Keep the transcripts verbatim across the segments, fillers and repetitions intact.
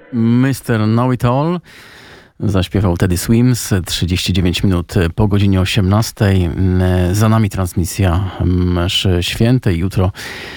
mister Know It All zaśpiewał Teddy Swims. trzydzieści dziewięć minut po godzinie osiemnastej. Za nami transmisja mszy świętej. Jutro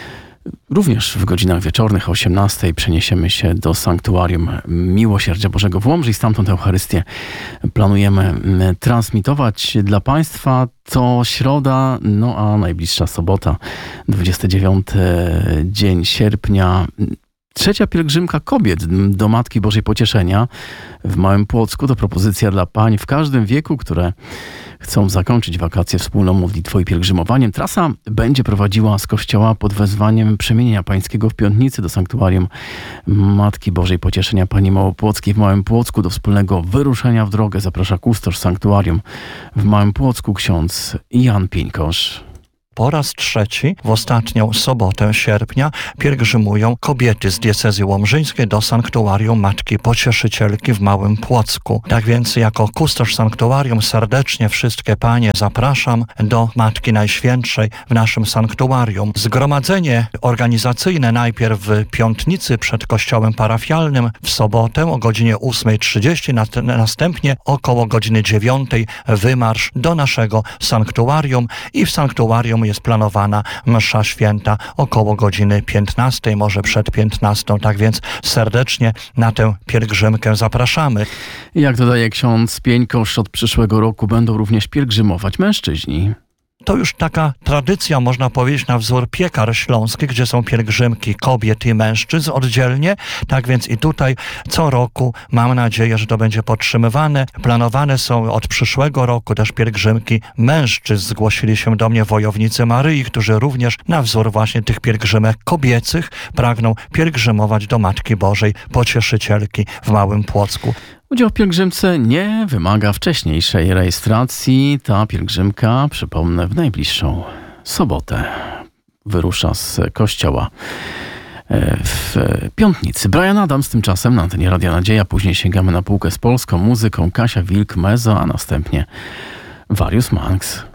również w godzinach wieczornych o osiemnastej przeniesiemy się do Sanktuarium Miłosierdzia Bożego w Łomży i stamtąd Eucharystię planujemy transmitować dla Państwa. To środa, no a najbliższa sobota, dwudziesty dziewiąty dzień sierpnia. Trzecia pielgrzymka kobiet do Matki Bożej Pocieszenia w Małym Płocku to propozycja dla pań w każdym wieku, które chcą zakończyć wakacje wspólną modlitwą i pielgrzymowaniem. Trasa będzie prowadziła z kościoła pod wezwaniem Przemienienia Pańskiego w Piątnicy do Sanktuarium Matki Bożej Pocieszenia Pani Małopłockiej w Małym Płocku. Do wspólnego wyruszenia w drogę zaprasza kustosz Sanktuarium w Małym Płocku, ksiądz Jan Pieńkosz. Po raz trzeci, w ostatnią sobotę sierpnia, pielgrzymują kobiety z diecezji łomżyńskiej do Sanktuarium Matki Pocieszycielki w Małym Płocku. Tak więc jako kustosz sanktuarium serdecznie wszystkie panie zapraszam do Matki Najświętszej w naszym sanktuarium. Zgromadzenie organizacyjne najpierw w Piątnicy przed kościołem parafialnym w sobotę o godzinie ósmej trzydzieści, następnie około godziny dziewiątej wymarsz do naszego sanktuarium i w sanktuarium jest planowana msza święta około godziny piętnastej, może przed piętnastą. Tak więc serdecznie na tę pielgrzymkę zapraszamy. Jak dodaje ksiądz Pieńkosz, od przyszłego roku będą również pielgrzymować mężczyźni. To już taka tradycja, można powiedzieć, na wzór piekar śląskich, gdzie są pielgrzymki kobiet i mężczyzn oddzielnie. Tak więc i tutaj co roku mam nadzieję, że to będzie podtrzymywane. Planowane są od przyszłego roku też pielgrzymki mężczyzn. Zgłosili się do mnie wojownicy Maryi, którzy również na wzór właśnie tych pielgrzymek kobiecych pragną pielgrzymować do Matki Bożej Pocieszycielki w Małym Płocku. Udział w pielgrzymce nie wymaga wcześniejszej rejestracji. Ta pielgrzymka, przypomnę, w najbliższą sobotę wyrusza z kościoła w Piątnicy. Brian Adams tymczasem na antenie Radia Nadzieja. Później sięgamy na półkę z polską muzyką. Kasia Wilk, Mezzo, a następnie Various Monks.